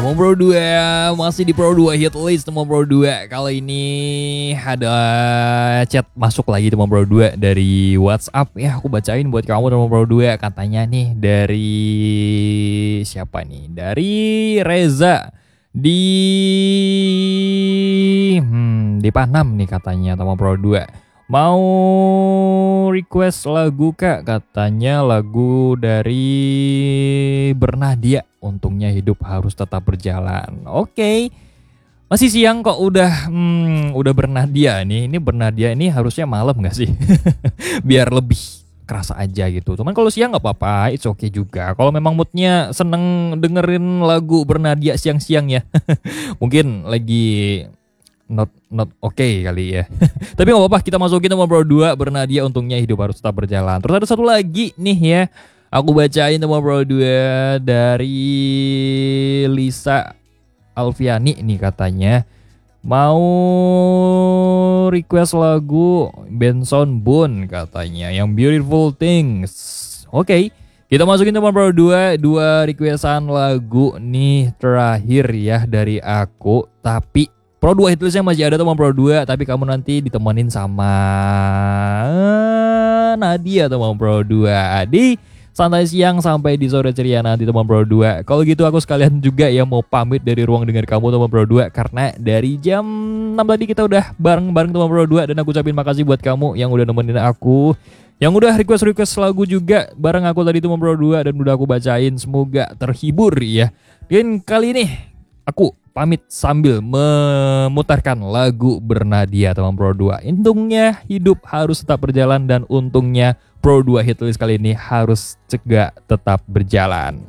Teman Pro 2 masih di Pro 2 hit list teman Pro 2. Kali ini ada chat masuk lagi teman Pro 2 dari WhatsApp. Ya aku bacain buat kamu teman Pro 2. Katanya nih dari siapa nih? Dari Reza di Panam nih katanya teman Pro 2. Mau request lagu kak, katanya lagu dari Bernadia, Untungnya Hidup Harus Tetap Berjalan. Oke. Masih siang kok udah Bernadia nih. Ini Bernadia ini harusnya malam gak sih? Biar lebih kerasa aja gitu. Cuman kalau siang gak apa-apa, it's okay juga. Kalau memang moodnya seneng dengerin lagu Bernadia siang-siang ya. Mungkin lagi not okay kali ya. Tapi gak apa-apa, kita masukin nomor Pro 2 Bernadia, Untungnya Hidup Harus Tetap Berjalan. Terus ada satu lagi nih ya, aku bacain nomor Pro 2 dari Lisa Alfiani nih, katanya mau request lagu Benson Boone katanya, yang Beautiful Things. Oke, kita masukin nomor Pro 2 dua requestan lagu nih terakhir ya dari aku. Tapi Pro 2 hitlistnya masih ada teman Pro 2, tapi kamu nanti ditemenin sama Nadia teman Pro 2 di santai siang sampai di sore ceria nanti teman Pro 2. Kalau gitu aku sekalian juga ya mau pamit dari ruang dengar kamu teman Pro 2, karena dari jam 6 tadi kita udah bareng-bareng teman Pro 2, dan aku ucapin makasih buat kamu yang udah nemenin aku, yang udah request lagu juga bareng aku tadi teman Pro 2 dan udah aku bacain. Semoga terhibur ya. Dan kali ini aku pamit sambil memutarkan lagu Bernadia teman Pro 2. Untungnya hidup harus tetap berjalan, dan untungnya Pro 2 hitlist kali ini harus juga tetap berjalan.